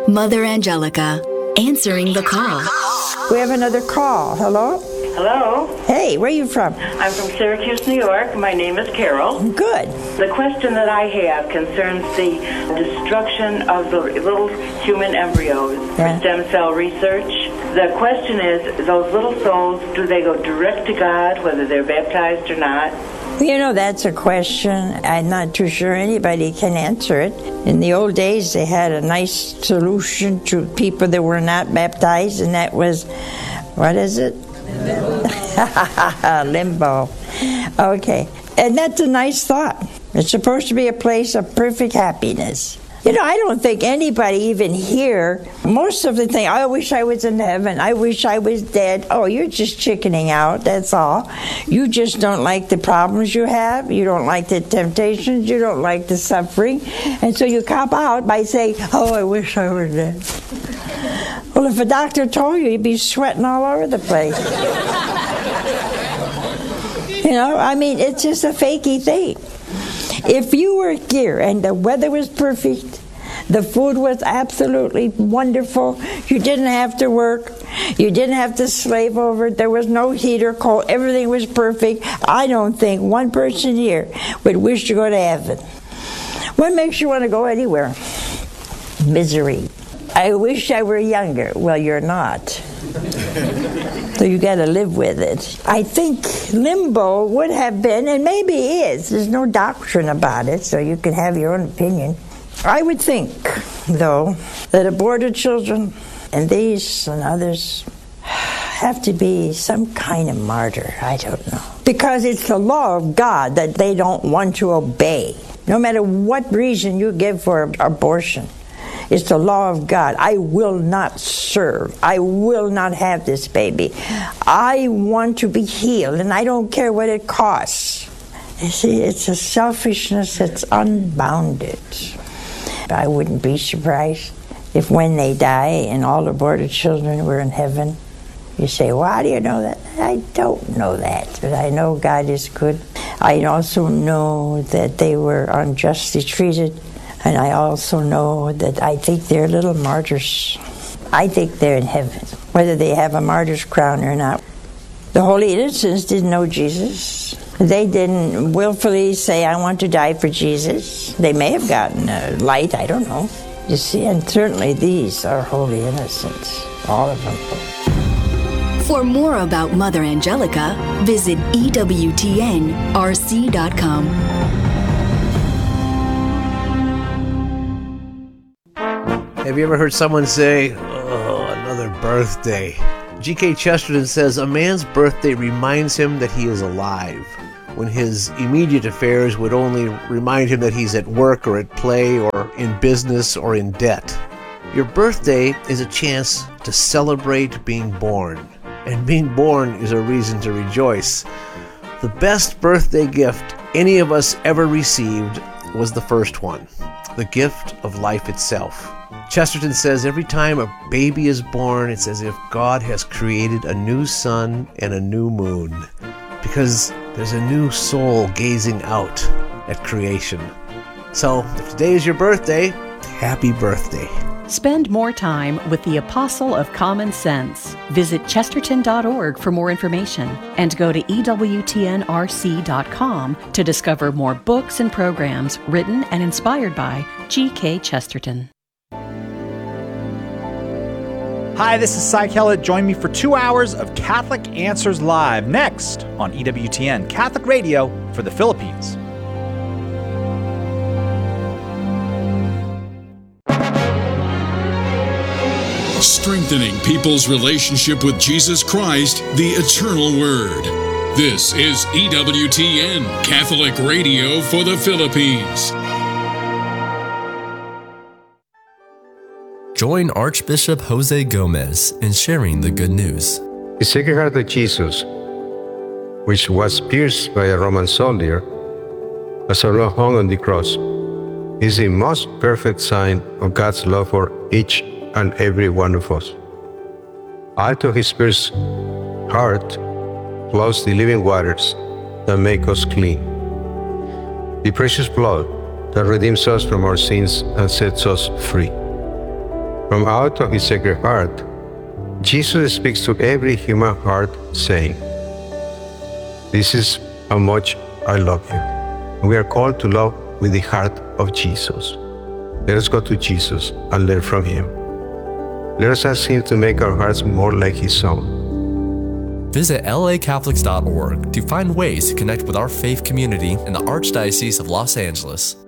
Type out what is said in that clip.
Mother Angelica, answering the call. We have another call. Hello? Hello. Hey, where are you from? I'm from Syracuse, New York. My name is Carol. Good. The question that I have concerns the destruction of the little human embryos for stem cell research. The question is, those little souls, do they go direct to God, whether they're baptized or not? You know, that's a question I'm not too sure anybody can answer it. In the old days, they had a nice solution to people that were not baptized, and that was, what is it? Limbo. Okay. And that's a nice thought. It's supposed to be a place of perfect happiness. You know, I don't think anybody even here, most of the thing, I wish I was in heaven, I wish I was dead. Oh, you're just chickening out, that's all. You just don't like the problems you have, you don't like the temptations, you don't like the suffering, and so you cop out by saying, oh, I wish I were dead. Well, if a doctor told you, you'd be sweating all over the place. You know, I mean, it's just a fakey thing. If you were here and the weather was perfect, the food was absolutely wonderful, you didn't have to work, you didn't have to slave over it, there was no heat or cold, everything was perfect, I don't think one person here would wish to go to heaven. What makes you want to go anywhere? Misery. I wish I were younger. Well, you're not. So you got to live with it. I think limbo would have been, and maybe is, there's no doctrine about it, so you can have your own opinion. I would think, though, that aborted children and these and others have to be some kind of martyr. I don't know. Because it's the law of God that they don't want to obey. No matter what reason you give for abortion. It's the law of God. I will not serve. I will not have this baby. I want to be healed, and I don't care what it costs. You see, it's a selfishness that's unbounded. I wouldn't be surprised if when they die and all aborted children were in heaven, you say, well, how do you know that? I don't know that, but I know God is good. I also know that they were unjustly treated. And I also know that I think they're little martyrs. I think they're in heaven, whether they have a martyr's crown or not. The holy innocents didn't know Jesus. They didn't willfully say, I want to die for Jesus. They may have gotten a light, I don't know. You see, and certainly these are holy innocents, all of them. For more about Mother Angelica, visit EWTNRC.com. Have you ever heard someone say, oh, another birthday? G.K. Chesterton says, a man's birthday reminds him that he is alive, when his immediate affairs would only remind him that he's at work or at play or in business or in debt. Your birthday is a chance to celebrate being born, and being born is a reason to rejoice. The best birthday gift any of us ever received was the first one, the gift of life itself. Chesterton says every time a baby is born, it's as if God has created a new sun and a new moon, because there's a new soul gazing out at creation. So, if today is your birthday, happy birthday. Spend more time with the Apostle of Common Sense. Visit chesterton.org for more information and go to EWTNRC.com to discover more books and programs written and inspired by G.K. Chesterton. Hi, this is Cy Kellett. Join me for 2 hours of Catholic Answers Live next on EWTN, Catholic Radio for the Philippines. Strengthening people's relationship with Jesus Christ, the Eternal Word. This is EWTN, Catholic Radio for the Philippines. Join Archbishop Jose Gomez in sharing the good news. The Sacred Heart of Jesus, which was pierced by a Roman soldier as hung on the cross, is the most perfect sign of God's love for each and every one of us. Out of his pierced heart flows the living waters that make us clean. The precious blood that redeems us from our sins and sets us free. From out of his sacred heart, Jesus speaks to every human heart, saying, "This is how much I love you." And we are called to love with the heart of Jesus. Let us go to Jesus and learn from him. Let us ask him to make our hearts more like his own. Visit lacatholics.org to find ways to connect with our faith community in the Archdiocese of Los Angeles.